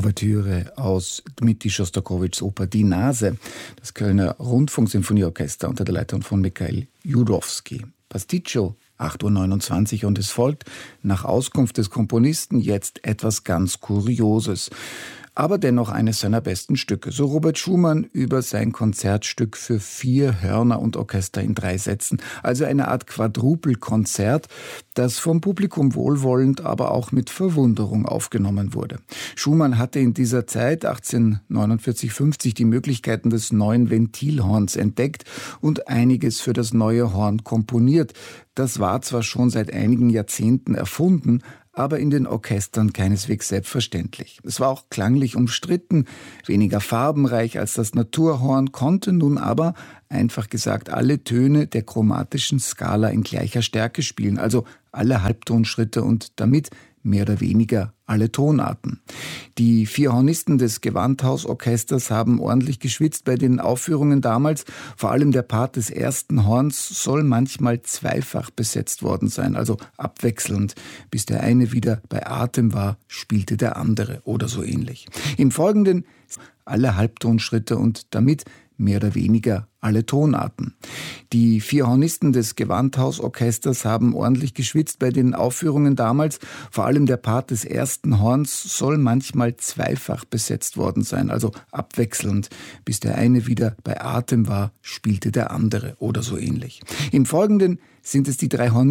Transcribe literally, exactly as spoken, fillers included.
Ouvertüre aus Dmitri Schostakowitschs Oper Die Nase, das Kölner Rundfunksinfonieorchester unter der Leitung von Michail Jurowski. Pasticcio, acht Uhr neunundzwanzig, und es folgt nach Auskunft des Komponisten jetzt etwas ganz Kurioses. Aber dennoch eines seiner besten Stücke. So Robert Schumann über sein Konzertstück für vier Hörner und Orchester in drei Sätzen. Also eine Art Quadrupelkonzert, das vom Publikum wohlwollend, aber auch mit Verwunderung aufgenommen wurde. Schumann hatte in dieser Zeit, achtzehnhundertneunundvierzig fünfzig, die Möglichkeiten des neuen Ventilhorns entdeckt und einiges für das neue Horn komponiert. Das war zwar schon seit einigen Jahrzehnten erfunden, aber in den Orchestern keineswegs selbstverständlich. Es war auch klanglich umstritten, weniger farbenreich als das Naturhorn, konnte nun aber, einfach gesagt, alle Töne der chromatischen Skala in gleicher Stärke spielen, also alle Halbtonschritte und damit mehr oder weniger alle Tonarten. Die vier Hornisten des Gewandhausorchesters haben ordentlich geschwitzt bei den Aufführungen damals. Vor allem der Part des ersten Horns soll manchmal zweifach besetzt worden sein, also abwechselnd. Bis der eine wieder bei Atem war, spielte der andere oder so ähnlich. Im Folgenden alle Halbtonschritte und damit mehr oder weniger alle Tonarten. Die vier Hornisten des Gewandhausorchesters haben ordentlich geschwitzt bei den Aufführungen damals. Vor allem der Part des ersten Horns soll manchmal zweifach besetzt worden sein, also abwechselnd. Bis der eine wieder bei Atem war, spielte der andere oder so ähnlich. Im Folgenden sind es die drei Hornisten